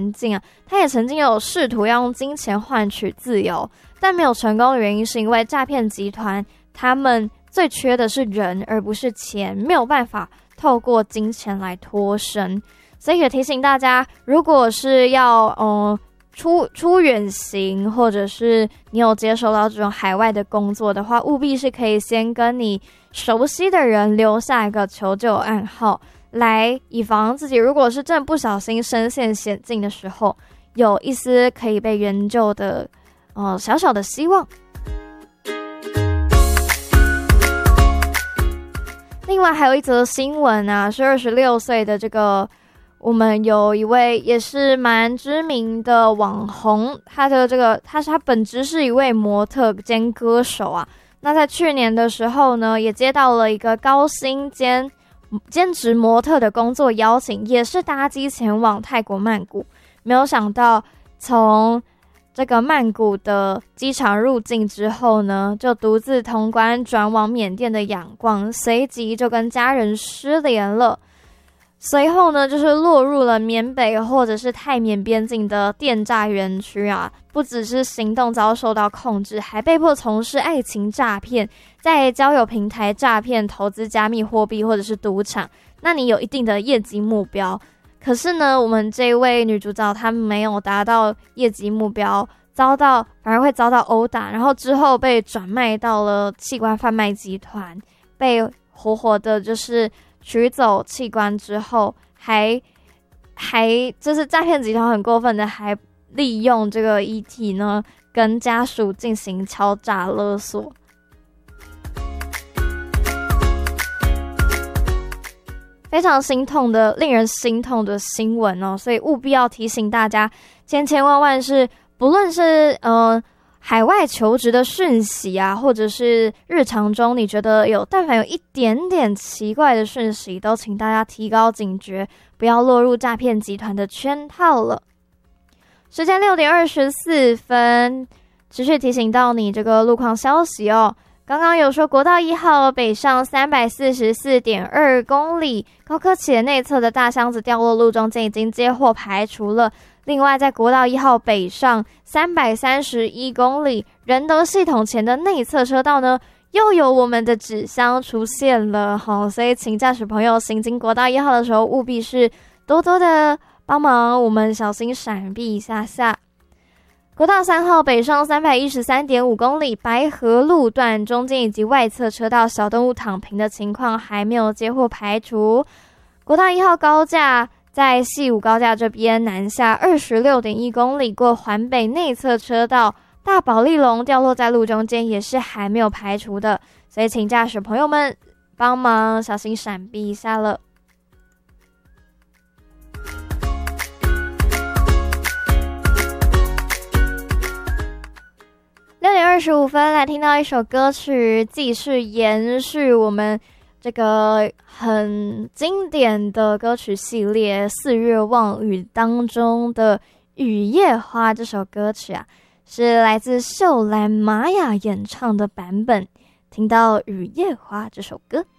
环境啊，他也曾经有试图要用金钱换取自由，但没有成功的原因是因为诈骗集团他们最缺的是人而不是钱，没有办法透过金钱来脱身。所以也提醒大家，如果是要出远行，或者是你有接收到这种海外的工作的话，务必是可以先跟你熟悉的人留下一个求救暗号，来以防自己如果是真的不小心身陷险境的时候，有一丝可以被援救的小小的希望。另外还有一则新闻啊，是26岁的这个我们有一位也是蛮知名的网红，他本职是一位模特兼歌手啊。那在去年的时候呢，也接到了一个高薪兼职模特的工作邀请，也是搭机前往泰国曼谷。没有想到从这个曼谷的机场入境之后呢，就独自通关转往缅甸的仰光，随即就跟家人失联了。随后呢，就是落入了缅北或者是泰缅边境的电诈园区啊，不只是行动遭受到控制，还被迫从事爱情诈骗，在交友平台诈骗投资加密货币或者是赌场。那你有一定的业绩目标，可是呢，我们这位女主角她没有达到业绩目标，反而会遭到殴打，然后之后被转卖到了器官贩卖集团，被活活的就是取走器官之后，还就是诈骗集团很过分的，还利用这个遗体呢，跟家属进行敲诈勒索。非常令人心痛的新闻哦，所以务必要提醒大家，千万是不论是海外求职的讯息啊，或者是日常中你觉得但凡有一点点奇怪的讯息，都请大家提高警觉，不要落入诈骗集团的圈套了。时间6点24分，持续提醒到你这个路况消息哦。刚刚有说国道1号北上344.2公里，高科起的内侧的大箱子掉落路中间已经接获排除了。另外在国道1号北上331公里，仁德系统前的内侧车道呢，又有我们的纸箱出现了所以请驾驶朋友行经国道1号的时候，务必是多多的帮忙我们小心闪避一下下。国道3号北上313.5公里，白河路段中间以及外侧车道小动物躺平的情况还没有接获排除。国道1号高架在西武高架这边南下26.1公里，过环北内侧车道大保利龙掉落在路中间也是还没有排除的，所以请驾驶朋友们帮忙小心闪避一下了。6点25分来听到一首歌曲，既是延续我们这个很经典的歌曲系列《四月望雨》当中的《雨夜花》这首歌曲啊，是来自秀兰玛雅演唱的版本。听到《雨夜花》这首歌。